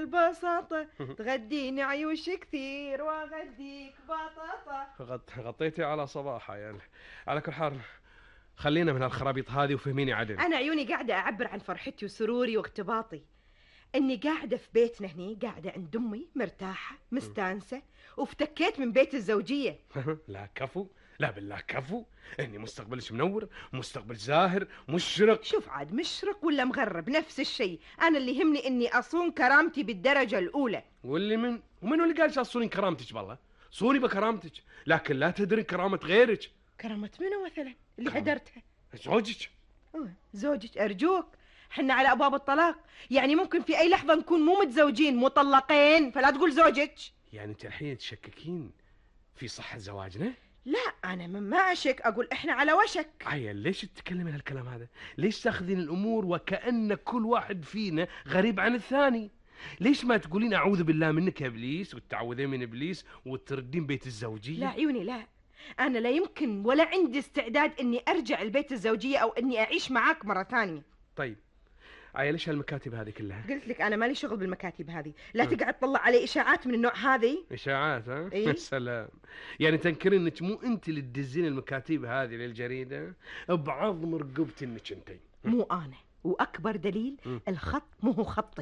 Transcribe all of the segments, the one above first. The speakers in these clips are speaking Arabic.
البساطة، تغديني عيوش كثير واغديك بطاطا. غطيتي على صباح عيال. على كل حال خلينا من هالخرابيط هذه وفهميني عدل. أنا عيوني قاعدة أعبر عن فرحتي وسروري واغتباطي، إني قاعدة في بيتنا هني، قاعدة عند أمي مرتاحة مستانسة، وافتكيت من بيت الزوجية. لا كفو، لا بالله كفو، إني مستقبلش منور، مستقبل زاهر مشرق. شوف عاد مشرق ولا مغرب نفس الشيء، أنا اللي يهمني إني أصون كرامتي بالدرجة الأولى. ومنو اللي قال تصونين كرامتك؟ بالله صوني بكرامتك، لكن لا تدرين كرامة غيرك. كرامة منو مثلا اللي هدرتها؟ زوجك. زوجك أرجوك، حنا على أبواب الطلاق، يعني ممكن في أي لحظة نكون مو متزوجين مطلقين، فلا تقول زوجك. يعني انت الحين تشككين في صحة زواجنا؟ لا أنا ما أشك، أقول إحنا على وشك. عيل ليش تتكلمين هالكلام هذا؟ ليش تاخذين الأمور وكأن كل واحد فينا غريب عن الثاني؟ ليش ما تقولين أعوذ بالله منك يا إبليس وتعوذين من إبليس وتردين بيت الزوجية؟ لا عيوني لا، أنا لا يمكن ولا عندي استعداد إني أرجع البيت الزوجية أو إني أعيش معاك مرة ثانية. طيب عيل ليش هالمكاتب هذه كلها؟ قلت لك أنا مالي شغل بالمكاتب هذه، لا تقعد تطلع علي إشاعات من النوع هذه. إشاعات ها؟ إيه؟ سلام. يعني تنكرين إنك مو أنت اللي تدزين المكاتب هذه للجريدة؟ بعظم رقبتي إنك أنت. مو أنا، وأكبر دليل الخط مو هو خطي.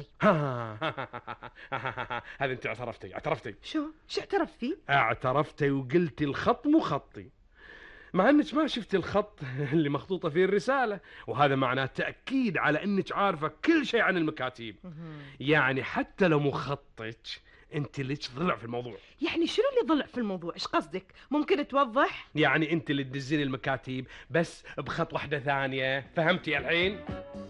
هذا أنت اعترفتي. شو اعترف فيه؟ اعترفتي وقلتي الخط مو خطي، مع انك ما شفت الخط اللي مخطوطة فيه الرسالة، وهذا معناه تأكيد على انك عارفة كل شيء عن المكاتيب. يعني حتى لو مو خطك انت اللي ضلع في الموضوع. يعني شنو اللي ضلع في الموضوع؟ ايش قصدك؟ ممكن توضح؟ يعني انت اللي تدزين المكاتيب بس بخط واحدة ثانية، فهمتي الحين؟